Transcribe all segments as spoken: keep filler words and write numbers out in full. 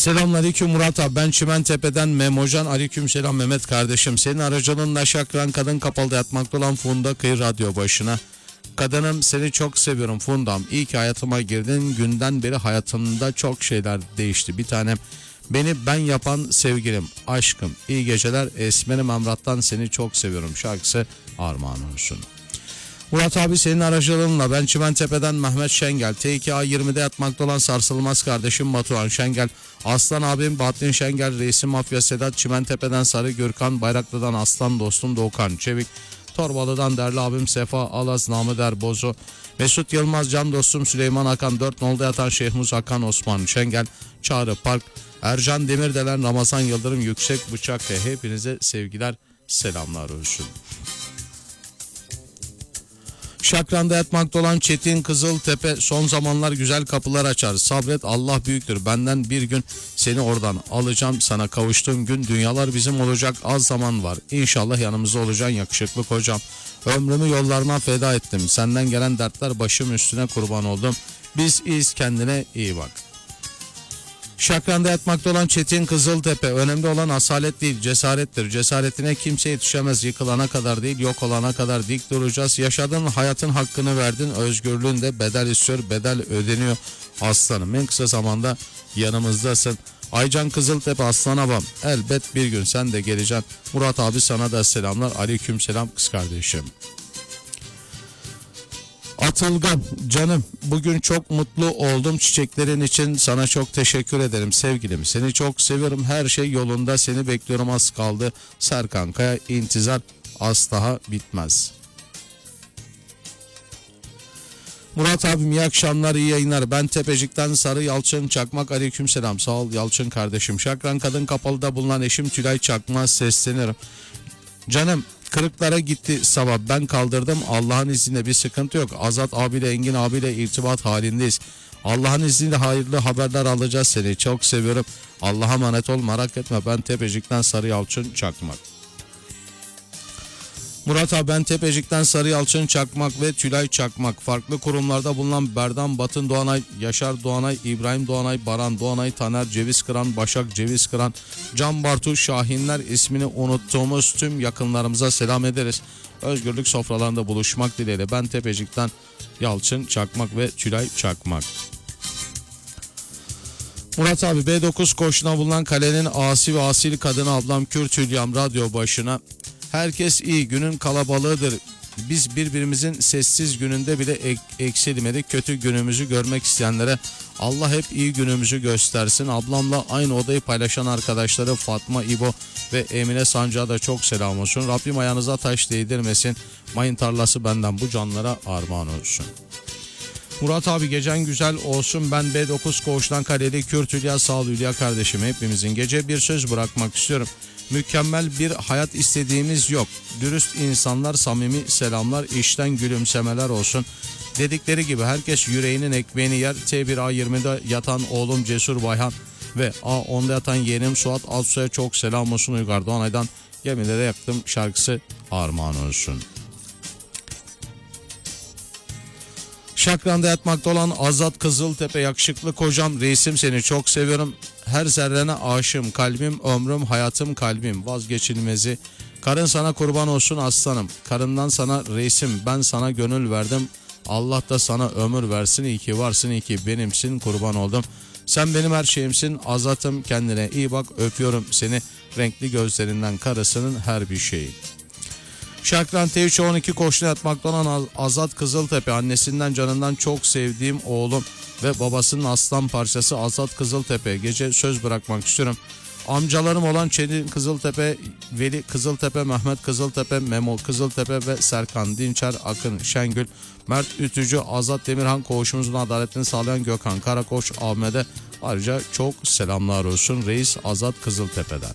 Selamünaleyküm Murat abi, ben Çimentepe'den Memocan. Aleykümselam Mehmet kardeşim. Senin aracılığınla Şakran Kadın Kapalı'da yatmakta olan Funda Kıyı Radyo başına. Kadınım, seni çok seviyorum Fundam. İyi ki hayatıma girdin. Günden beri hayatımda çok şeyler değişti. Bir tanem, beni ben yapan sevgilim, aşkım. İyi geceler. Esmerim Emrat'tan seni çok seviyorum şarkısı armağan olsun. Murat abi, senin aracılığınla ben Çimentepe'den Mehmet Şengel, T iki A yirmide yatmakta olan sarsılmaz kardeşim Batuhan Şengel, Aslan abim Bahattin Şengel, Reisi Mafya Sedat, Çimentepe'den Sarı Gürkan, Bayraklı'dan Aslan dostum Doğukan Çevik, Torbalı'dan değerli abim Sefa Alaz, namı der Bozu, Mesut Yılmaz, can dostum Süleyman Akan, dört nolda yatan Şehmuz Akan, Osman Şengel, Çağrı Park, Ercan Demirdelen, Ramazan Yıldırım, Yüksek Bıçak ve hepinize sevgiler, selamlar olsun. Şakran'da yatmakta olan Çetin Kızıltepe, son zamanlar güzel kapılar açar. Sabret, Allah büyüktür. Benden bir gün seni oradan alacağım. Sana kavuştuğum gün dünyalar bizim olacak. Az zaman var. İnşallah yanımızda olacaksın yakışıklı kocam. Ömrümü yollarına feda ettim. Senden gelen dertler başım üstüne kurban oldum. Biz iyiyiz, kendine iyi bak. Şakran'da yatmakta olan Çetin Kızıltepe, önemli olan asalet değil cesarettir. Cesaretine kimse yetişemez, yıkılana kadar değil yok olana kadar dik duracağız. Yaşadığın hayatın hakkını verdin, özgürlüğün de bedel istiyor, bedel ödeniyor aslanım. En kısa zamanda yanımızdasın. Aycan Kızıltepe, aslan abam, elbet bir gün sen de geleceksin. Murat abi, sana da selamlar. Aleyküm selam kız kardeşim. Atılgan, canım, bugün çok mutlu oldum, çiçeklerin için sana çok teşekkür ederim sevgilim, seni çok seviyorum, her şey yolunda, seni bekliyorum, az kaldı. Serkan Kaya, intizar az daha bitmez. Murat abim, iyi akşamlar, iyi yayınlar. Ben Tepecik'ten Sarı Yalçın Çakmak, aleykümselam. Sağ ol Yalçın kardeşim. Şakran Kadın Kapalı'da bulunan eşim Tülay Çakmak'a seslenirim. Canım, kırıklara gitti sabah, ben kaldırdım, Allah'ın izniyle bir sıkıntı yok. Azat abiyle, Engin abiyle irtibat halindeyiz. Allah'ın izniyle hayırlı haberler alacağız, seni çok seviyorum. Allah'a emanet ol, merak etme. Ben Tepecik'ten Sarı Yalçın Çakmak. Murat abi, ben Tepecik'ten Sarı Yalçın Çakmak ve Tülay Çakmak. Farklı kurumlarda bulunan Berdan Batın Doğanay, Yaşar Doğanay, İbrahim Doğanay, Baran Doğanay, Taner Ceviz Kıran, Başak Ceviz Kıran, Can Bartu Şahinler, ismini unuttuğumuz tüm yakınlarımıza selam ederiz. Özgürlük sofralarında buluşmak dileğiyle. Ben Tepecik'ten Yalçın Çakmak ve Tülay Çakmak. Murat abi, B dokuz koşuna bulunan kalenin asi ve asil kadını ablam Kürt Hülyam radyo başına. Herkes iyi, günün kalabalığıdır. Biz birbirimizin sessiz gününde bile ek, eksilmedik. Kötü günümüzü görmek isteyenlere Allah hep iyi günümüzü göstersin. Ablamla aynı odayı paylaşan arkadaşları Fatma, İbo ve Emine Sancı'ya da çok selam olsun. Rabbim ayağınıza taş değdirmesin. Mayın tarlası benden bu canlara armağan olsun. Murat abi, gecen güzel olsun. Ben B dokuz koğuştan Kaleli Kürt Hülya, sağ ol Hülya kardeşim. Hepimizin gece bir söz bırakmak istiyorum. Mükemmel bir hayat istediğimiz yok. Dürüst insanlar, samimi selamlar, işten gülümsemeler olsun. Dedikleri gibi herkes yüreğinin ekmeğini yer. T bir A yirmide yatan oğlum Cesur Bayhan ve A onda yatan yeğenim Suat Alsu'ya çok selam olsun. Uygar Doğanay'dan Gemide de yaktım şarkısı armağan olsun. Şakran'da yatmakta olan Azat Kızıltepe, yakışıklı kocam, reisim seni çok seviyorum. Her zerrene aşığım, kalbim, ömrüm, hayatım, kalbim, vazgeçilmezi. Karın sana kurban olsun aslanım. Karından sana reisim, ben sana gönül verdim. Allah da sana ömür versin, iyi ki varsın, iyi ki benimsin, kurban oldum. Sen benim her şeyimsin, Azat'ım, kendine iyi bak, öpüyorum seni. Renkli gözlerinden karısının her bir şeyi. Şakran T üç on iki koşuna yatmakta olan Azat Kızıltepe, annesinden canından çok sevdiğim oğlum ve babasının aslan parçası Azat Kızıltepe. Gece söz bırakmak istiyorum. Amcalarım olan Çetin Kızıltepe, Veli Kızıltepe, Mehmet Kızıltepe, Memo Kızıltepe ve Serkan Dinçer, Akın Şengül, Mert Ütücü, Azat Demirhan, koğuşumuzun adaletini sağlayan Gökhan Karakoç, Ahmet'e ayrıca çok selamlar olsun. Reis Azat Kızıltepe'den.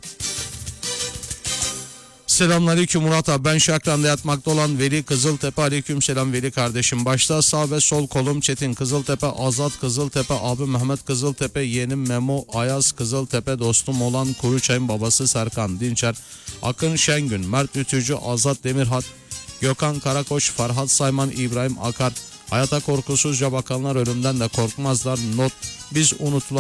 Selamünaleyküm Murat abi, ben Şakran'da yatmakta olan Veli Kızıltepe, aleykümselam Veli kardeşim. Başta sağ ve sol kolum Çetin Kızıltepe, Azat Kızıltepe, abi Mehmet Kızıltepe, yeğenim Memo, Ayaz Kızıltepe, dostum olan Kuruçay'ın babası Serkan Dinçer, Akın Şengün, Mert Ütücü, Azat Demirhat, Gökhan Karakoç, Farhat Sayman, İbrahim Akar. Hayata korkusuzca bakanlar ölümden de korkmazlar. Not: biz unutulan